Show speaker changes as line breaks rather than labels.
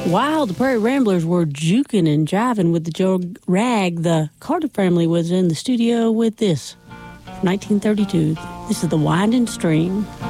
While the Prairie Ramblers were juking and jiving with the Joe Rag, the Carter family was in the studio with this. 1932. This is The Winding Stream.